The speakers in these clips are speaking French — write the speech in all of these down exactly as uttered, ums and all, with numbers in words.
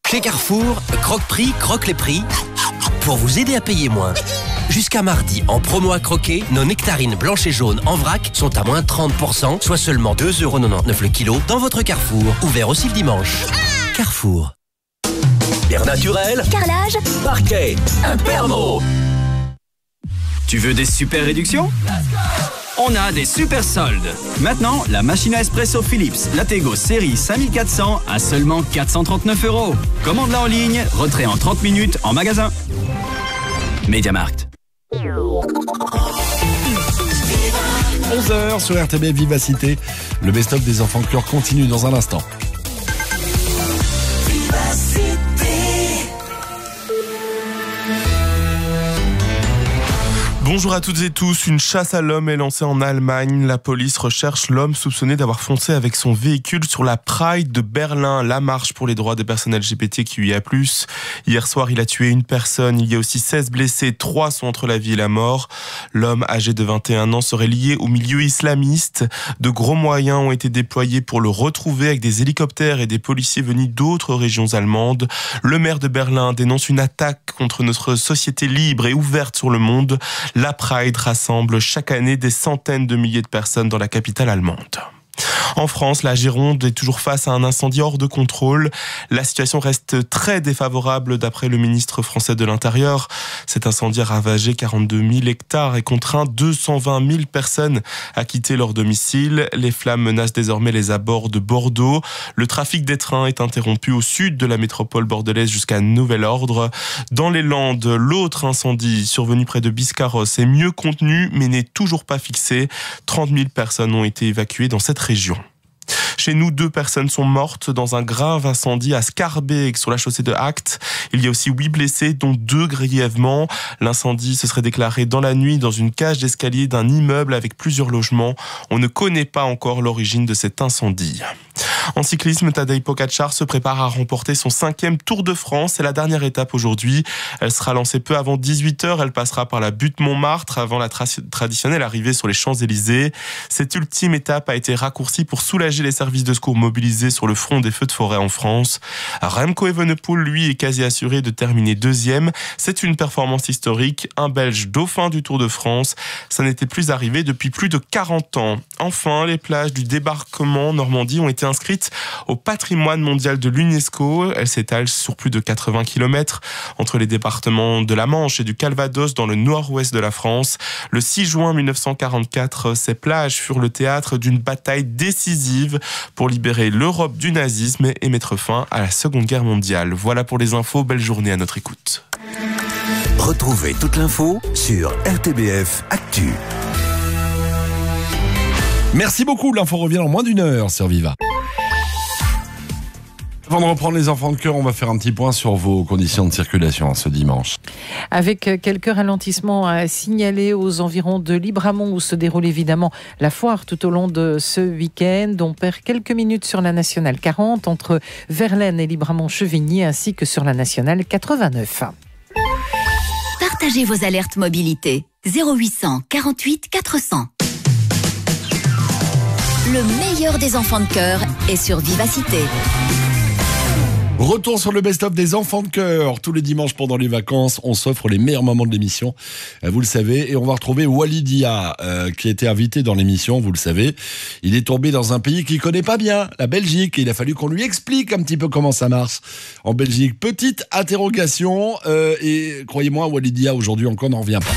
Chez Carrefour, Croque-Prix croque les prix pour vous aider à payer moins. Jusqu'à mardi, en promo à croquer, nos nectarines blanches et jaunes en vrac sont à moins trente pour cent, soit seulement deux euros quatre-vingt-dix-neuf le kilo dans votre Carrefour. Ouvert aussi le dimanche. Carrefour. Air naturel, carrelage, parquet, Impermo. Tu veux des super réductions? On a des super soldes. Maintenant, la machine à espresso Philips Lattego série cinq mille quatre cents à seulement quatre cent trente-neuf euros. Commande-la en ligne, retrait en trente minutes en magasin. Mediamarkt. onze heures sur R T B Vivacité. Le best-of des enfants de cœur continue dans un instant. Bonjour à toutes et tous. Une chasse à l'homme est lancée en Allemagne. La police recherche l'homme soupçonné d'avoir foncé avec son véhicule sur la Pride de Berlin, la marche pour les droits des personnes L G B T Q I A plus. Hier soir, il a tué une personne. Il y a aussi seize blessés. Trois sont entre la vie et la mort. L'homme, âgé de vingt et un ans, serait lié au milieu islamiste. De gros moyens ont été déployés pour le retrouver avec des hélicoptères et des policiers venus d'autres régions allemandes. Le maire de Berlin dénonce une attaque contre notre société libre et ouverte sur le monde. La Pride rassemble chaque année des centaines de milliers de personnes dans la capitale allemande. En France, la Gironde est toujours face à un incendie hors de contrôle. La situation reste très défavorable d'après le ministre français de l'Intérieur. Cet incendie a ravagé quarante-deux mille hectares et contraint deux cent vingt mille personnes à quitter leur domicile. Les flammes menacent désormais les abords de Bordeaux. Le trafic des trains est interrompu au sud de la métropole bordelaise jusqu'à nouvel ordre. Dans les Landes, l'autre incendie survenu près de Biscarrosse est mieux contenu mais n'est toujours pas fixé. trente mille personnes ont été évacuées dans cette région. Chez nous, deux personnes sont mortes dans un grave incendie à Scarbeck sur la chaussée de Act. Il y a aussi huit blessés, dont deux grièvement. L'incendie se serait déclaré dans la nuit dans une cage d'escalier d'un immeuble avec plusieurs logements. On ne connaît pas encore l'origine de cet incendie. En cyclisme, Tadej Pogačar se prépare à remporter son cinquième Tour de France. C'est la dernière étape aujourd'hui. Elle sera lancée peu avant dix-huit heures. Elle passera par la butte Montmartre avant la tra- traditionnelle arrivée sur les Champs-Élysées. Cette ultime étape a été raccourcie pour soulager les services de secours mobilisés sur le front des feux de forêt en France. Remco Evenepoel, lui, est quasi assuré de terminer deuxième. C'est une performance historique. Un Belge dauphin du Tour de France. Ça n'était plus arrivé depuis plus de quarante ans. Enfin, les plages du débarquement Normandie ont été inscrites au patrimoine mondial de l'UNESCO. Elle s'étale sur plus de quatre-vingts kilomètres entre les départements de la Manche et du Calvados dans le nord-ouest de la France. Le six juin mille neuf cent quarante-quatre, ces plages furent le théâtre d'une bataille décisive pour libérer l'Europe du nazisme et mettre fin à la Seconde Guerre mondiale. Voilà pour les infos. Belle journée à notre écoute. Retrouvez toute l'info sur R T B F Actu. Merci beaucoup. L'info revient en moins d'une heure sur Viva. Avant de reprendre les enfants de cœur, on va faire un petit point sur vos conditions de circulation ce dimanche. Avec quelques ralentissements à signaler aux environs de Libramont où se déroule évidemment la foire tout au long de ce week-end. On perd quelques minutes sur la nationale quarante entre Verlaine et Libramont-Chevigny ainsi que sur la nationale quatre-vingt-neuf. Partagez vos alertes mobilité. zéro huit cent quarante-huit quatre cents. Le meilleur des enfants de cœur est sur Vivacité. Retour sur le best-of des enfants de cœur. Tous les dimanches pendant les vacances, on s'offre les meilleurs moments de l'émission. Vous le savez. Et on va retrouver Walidia, euh, qui a été invité dans l'émission, vous le savez. Il est tombé dans un pays qu'il connaît pas bien, la Belgique. Et il a fallu qu'on lui explique un petit peu comment ça marche en Belgique. Petite interrogation. Euh, et croyez-moi, Walidia, aujourd'hui encore, n'en revient pas.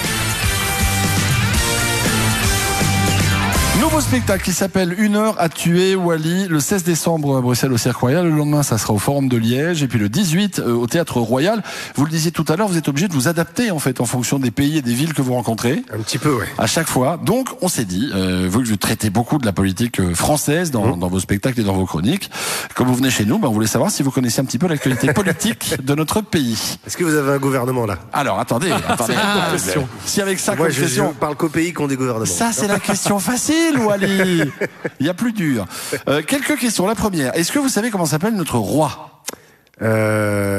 Nouveau spectacle qui s'appelle Une heure à tuer Wally, le seize décembre à Bruxelles au Cirque Royal. Le lendemain, ça sera au Forum de Liège. Et puis le dix-huit euh, au Théâtre Royal. Vous le disiez tout à l'heure, vous êtes obligé de vous adapter en fait en fonction des pays et des villes que vous rencontrez. Un petit peu, oui. À chaque fois. Donc, on s'est dit, euh, vu que vous traitez beaucoup de la politique euh, française dans, mmh. dans vos spectacles et dans vos chroniques, comme vous venez chez nous, ben, on voulait savoir si vous connaissez un petit peu l'actualité politique de notre pays. Est-ce que vous avez un gouvernement là? Alors, attendez, attendez. Ah, question. Si avec ça Moi, comme je, question, je parle qu'aux pays qui ont des gouvernements. Ça, c'est la question facile, Wally. Il y a plus dur. Euh, quelques questions. La première, est-ce que vous savez comment s'appelle notre roi? Euh...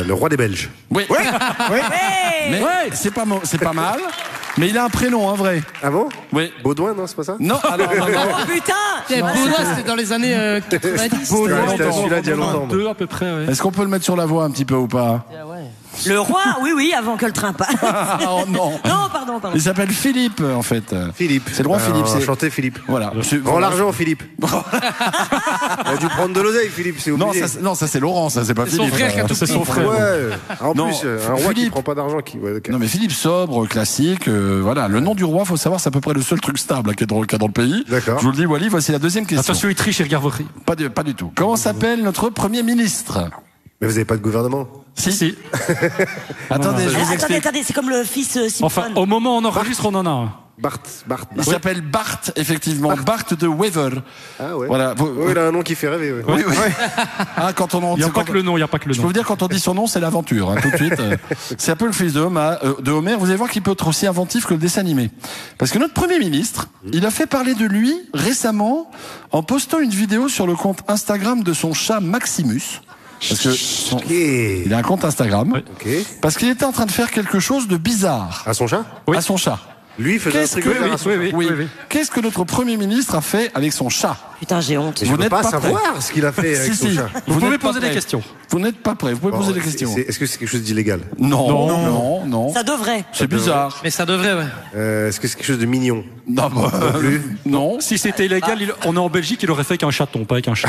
euh, le roi des Belges. Oui. Ouais. Ouais. Mais c'est pas, mo- c'est pas mal. Mais il a un prénom, un vrai. Ah bon? Oui. Baudouin, non, c'est pas ça? Non, alors non, non. Oh putain! Baudouin, c'était dans les années euh, quatre-vingt-dix. Baudouin, c'était celui-là d'il y a longtemps. Deux à peu près, ouais. Est-ce qu'on peut le mettre sur la voie un petit peu ou pas? Le roi, oui, oui, avant que le train passe. Oh non. Non, pardon, pardon. Il s'appelle Philippe, en fait. Philippe. C'est le roi Euh, Philippe. C'est... Enchanté, Philippe. Voilà. Je- Prends voilà. l'argent, Philippe. Il a dû prendre de l'oseille, Philippe, c'est Non, obligé. ça, c'est- non, ça c'est Laurent, ça c'est pas C'est son Philippe. frère qui a tout C'est pris. son frère. Ouais. En Non, plus, euh, un roi qui Philippe. prend pas d'argent, qui. Ouais, ok. Non mais Philippe sobre, classique, euh, voilà. Le nom du roi, faut savoir, c'est à peu près le seul truc stable hein, qui est dans, qui est dans le pays. D'accord. Je vous le dis, Wally, voici la deuxième question. Attention, il triche et regarde votre. Pas, du, pas du tout. Comment s'appelle notre Premier ministre? Mais vous avez pas de gouvernement? Si. Si. Attendez, je vous Attendez, explique. attendez, c'est comme le fils euh, Simpson. Enfin, au moment où on enregistre, on en a un. Bart. Bart. Il s'appelle Bart, effectivement. Bart de Wever. Ah ouais. Voilà. Vous- Oui, il a un nom qui fait rêver. Ouais. Oui, oui. Ah, quand on en Il n'y a c'est pas quand- que le nom, il n'y a pas que le Je peux nom. vous dire, quand on dit son nom, c'est l'aventure, hein, tout de suite. Euh, C'est un peu le fils de Homer, euh, de Homer. Vous allez voir qu'il peut être aussi inventif que le dessin animé. Parce que notre Premier ministre, il a fait parler de lui récemment en postant une vidéo sur le compte Instagram de son chat Maximus. Parce que son- Ok. il a un compte Instagram. Ouais. Ok. Parce qu'il était en train de faire quelque chose de bizarre À son chat? Oui. à son chat. Lui, il faisait un Qu'est-ce truc que, bizarre à son oui, chat. oui, oui. oui, oui. Qu'est-ce que notre Premier ministre a fait avec son chat? Putain, j'ai honte. Mais je Vous peux n'êtes pas pas prêt. savoir ce qu'il a fait avec Si, son si. chat. Vous pouvez n'êtes pas poser des prêt. questions. Vous n'êtes pas prêt. Vous pouvez poser Bon, des c'est- questions. c'est- Est-ce que c'est quelque chose d'illégal? Non, non, non, non. Ça devrait. C'est bizarre. Mais ça devrait, ouais. Euh, Est-ce que c'est quelque chose de mignon? Non, bah, plus. non. Si c'était illégal, il- on est en Belgique, il aurait fait qu'un chaton, pas avec un chat.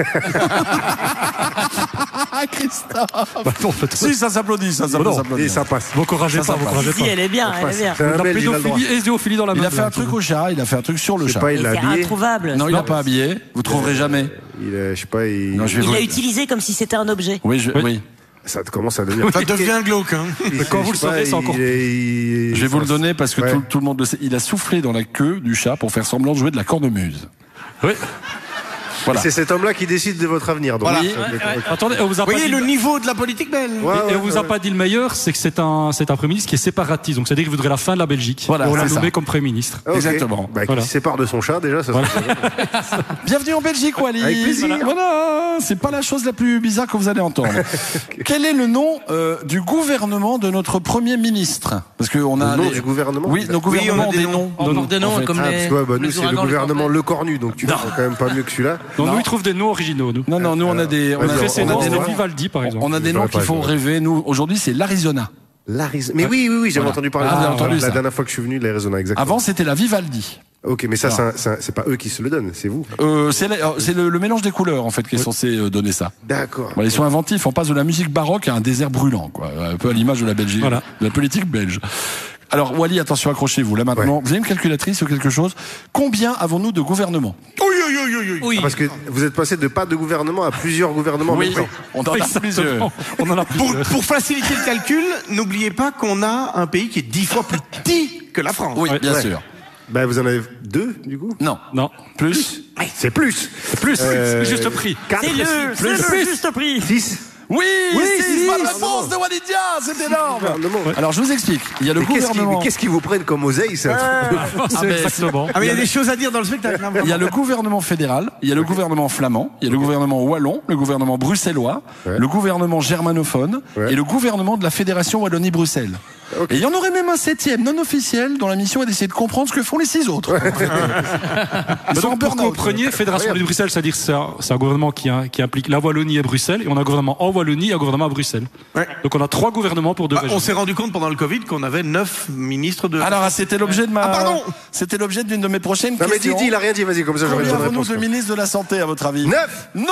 Ah, Christophe. Bah non, en fait. Si, ça s'applaudit, ça, ça peut non. s'applaudir. Et ça passe. Vous encouragez Ça, pas, ça vous passe. encouragez Si, pas. elle est bien, elle est bien. C'est un La Belge, il a le droit. pédophilie et zoophilie dans la même Il a fait un blague. truc au chat, il a fait un truc sur le Je sais chat. pas, il Mais l'a c'est habillé. introuvable. Non, il l'a pas habillé. Vous trouverez jamais. Il est, je sais pas, il. Non, je vais Il vous- l'a utilisé comme si c'était un objet. Oui, je, Oui. oui. Ça commence à devenir. Ça devient glauque, hein. Il- quand je vous le sais pas, saurez, c'est il encore- est- il- Je vais vous le donner parce que Ouais. tout, tout le monde le sait. Il a soufflé dans la queue du chat pour faire semblant de jouer de la cornemuse. Oui. Voilà. C'est cet homme-là qui décide de votre avenir. Donc. Voilà. Oui. Attendez, on vous a Vous pas voyez dit... le niveau de la politique belge? Ouais, Et ouais, on vous a ouais. pas dit le meilleur, c'est que c'est un, c'est un Premier ministre qui est séparatiste. Donc c'est-à-dire qu'il voudrait la fin de la Belgique. Voilà, on l'a c'est nommé ça. comme Premier ministre. Ah, ok. Exactement. Bah, Voilà. qui se sépare de son chat, déjà, ça Voilà. serait- Bienvenue en Belgique, Wally. Avec plaisir. Voilà. C'est pas la chose la plus bizarre que vous allez entendre. Quel est le nom euh, du gouvernement de notre Premier ministre? Parce que on a Le nom les- du gouvernement? Oui, nos gouvernements on a ont des des noms. noms. Encore des noms en fait. comme Ah, les. parce que ouais, bah, nous, les c'est le ouragans, les gouvernement tempêtes. Le Cornu, donc tu vois quand même pas mieux que celui-là. Non, Non. nous, ils trouvent des noms originaux, nous. Non, non, nous on a des, on Vas-y, a, on- Fait on ses a noms, des c'était noms. Vivaldi, par exemple. on a des noms J'aurais qui pas, font j'aurais. rêver. Nous, aujourd'hui, c'est l'Arizona. L'Arizona. Mais oui, oui, oui, j'avais Voilà. entendu parler Ah, de vous ça. avez entendu La ça. dernière fois que je suis venu, l'Arizona, exactement. Avant, c'était la Vivaldi. Ok, mais ça, Non. c'est un- c'est un- c'est pas eux qui se le donnent, c'est vous. Euh, c'est la- euh, c'est le, le mélange des couleurs, en fait, qui est censé euh, donner ça. D'accord. Voilà, ils sont inventifs. On passe de la musique baroque à un désert brûlant, quoi. Un peu à l'image de la Belgique, Voilà. de la politique belge. Alors, Wally, attention, accrochez-vous. Là, maintenant, Ouais. vous avez une calculatrice ou quelque chose? Combien avons-nous de gouvernements? Oui, oui, oui, oui, oui. Oui. Ah, parce que vous êtes passé de pas de gouvernement à plusieurs gouvernements en même temps. on en a plusieurs. Exactement. On en a Pour, plusieurs. pour faciliter le calcul, n'oubliez pas qu'on a un pays qui est dix fois plus petit que la France. Oui, Ouais. bien Ouais. sûr. Bah, vous en avez deux, du coup? Non. Non. Plus? C'est plus. Plus, Euh, c'est juste prix. Quatre. C'est le, c'est le plus. juste prix. Six. Oui, Oui, six, six. bonne réponse de Walidia, c'est énorme. Gouvernement. Alors, je vous explique. Il y a le Mais qu'est-ce qu'ils gouvernement. qu'est-ce qu'ils vous prennent comme oseille, c'est un truc de- C'est mais exactement. Ah, mais il y a des choses à dire dans le spectacle. hein, Il y a le gouvernement fédéral, il y a le gouvernement flamand, il y a le gouvernement wallon, le gouvernement bruxellois, Ouais. le gouvernement germanophone Ouais. et le gouvernement de la Fédération Wallonie-Bruxelles. Ok. Et il y en aurait même un septième non officiel dont la mission est d'essayer de comprendre ce que font les six autres. Ils sont en Donc, pour que vous burn-out. preniez Fédération de Bruxelles, c'est-à-dire que c'est un, c'est un gouvernement qui, hein, qui implique la Wallonie et Bruxelles, et on a un gouvernement en Wallonie et un gouvernement à Bruxelles. Ouais. Donc on a trois gouvernements pour deux Bah, régions. on s'est rendu compte pendant le Covid qu'on avait neuf ministres de. Alors, c'était l'objet de ma. Ah, pardon. C'était l'objet d'une de mes prochaines Non, mais dis, questions. dis, il a rien dit, vas-y, comme ça j'aurai une Combien bonne avons-nous réponse. de ministres de la Santé, à votre avis? Neuf. Non.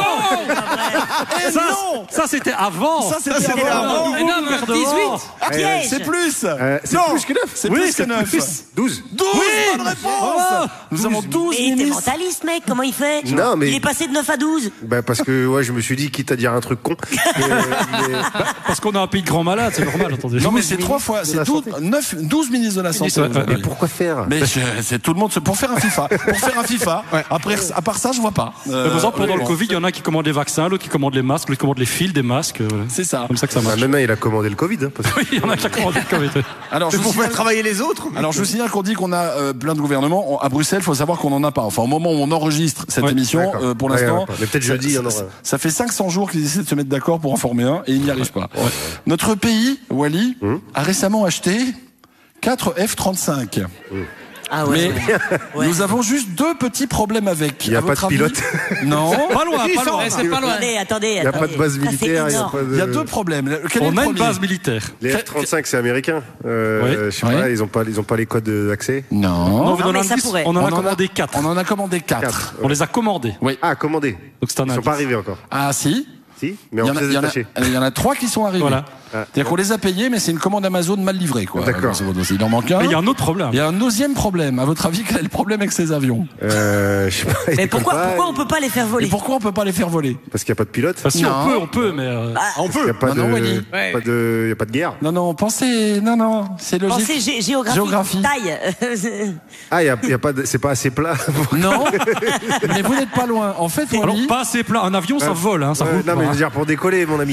Et Ça, non. ça c'était avant. Ça, c'était c'était avant. avant. Mais non, mais dix-huit. Un piège. C'est plus. Euh, c'est Non. plus que neuf. C'est Oui, plus que c'est neuf. plus. Douze. douze, bonne réponse. Nous avons douze Mais t'es ministres. mentaliste, mec, comment il fait? Non, mais- Il est passé de neuf à douze. Bah, parce que, ouais, je me suis dit, quitte à dire un truc con. mais, euh, mais- Parce qu'on a un pays de grands malades, c'est normal, attendez. Non, mais c'est trois fois, de c'est la douze, santé. neuf, douze ministres de la santé. ouais, ouais. mais pourquoi faire? Mais je- c'est tout le monde se- pour faire un FIFA, pour faire un FIFA. Après, à part ça, je vois pas. Euh, Par exemple, pendant le bon, Covid, il y en a qui commandent les vaccins, l'autre qui commande les masques, l'autre qui commande les fils des masques. euh, c'est ça. comme ça que ça Bah, marche. maintenant, il a commandé le Covid. Hein, parce que- Oui, il y en a qui commandent le Covid. Alors, je C'est vous pour faire signale, travailler les autres. alors je vous signale qu'on dit qu'on a euh, plein de gouvernements. On- À Bruxelles, il faut savoir qu'on en a pas. Enfin, au moment où où on enregistre cette Ouais, émission, d'accord. euh, pour Ouais, l'instant. ouais, mais peut-être ça- jeudi, il y en ça, aura. ça fait cinq cents jours qu'ils essaient de se mettre d'accord pour en former un et ils n'y arrivent pas. Notre pays, Wally, Hum. a récemment acheté quatre F trente-cinq. Ah ouais. Mais Ouais. nous avons juste deux petits problèmes avec. Il y a À pas votre de avis pilote. Non. Pas loin, pas loin. Eh, c'est pas loin. Attendez, attendez. Il n'y a pas de base Ça, c'est militaire, il n'y a énorme. pas de. Il y a deux problèmes. Quel est On le a une premier base militaire. Les F trente-cinq, c'est américain. Euh, Oui. Je sais Oui. pas, ils ont pas, ils ont pas les codes d'accès. Non. Non, vous Non, donnez mais un ça indice, pourrait. on en On a en a- commandé quatre. On en a commandé quatre. Quatre. On les a commandés. Oui. Ah, commandé. Donc c'est un Ils sont indice. pas arrivés encore. Ah si. Si, mais Il y, on en a, s'est il, y en a, détaché. il y en a trois qui sont arrivés. Voilà. Ah, C'est-à-dire qu'on les a payés, mais c'est une commande Amazon mal livrée, quoi. D'accord. Grosso modo. Il en manque un. Mais il y a un autre problème. Il y a un deuxième problème. À votre avis, quel est le problème avec ces avions? Euh, je sais pas. ils Mais pourquoi, décollent pas, pourquoi on peut pas les faire Et voler pourquoi on peut pas les faire voler? Parce qu'il n'y a pas de pilote. Enfin, si Non. on peut, on peut, mais euh, on peut. Il n'y a pas Non, non, de, Wally. Ouais. pas de, il y a pas de guerre. Non, non, pensez, non, non, c'est logique. Pensez gé- géographie, Géographie. taille. Ah, il y a, il y a pas de, c'est pas assez plat. Non, mais vous n'êtes pas loin. En fait, alors Wally, pas assez plat. Un avion, ça vole, hein, ça Ouais, roule non, pas, mais je hein. veux dire, pour décoller, mon ami.